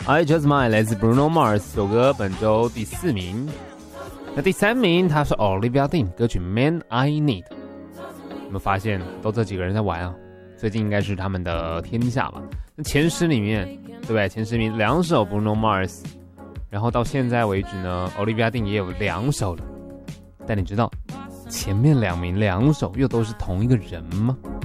I Just Mine 来自 Bruno Mars 这首歌，本周第4名。那第3名他是 Olivia Dean 歌曲 Man I Need。有没有发现都这几个人在玩啊？最近应该是他们的天下吧。那前10里面，对不对？前10名2首 Bruno Mars， 然后到现在为止呢 ，Olivia Dean 也有2首了。但你知道前面2名2首又都是同一个人吗？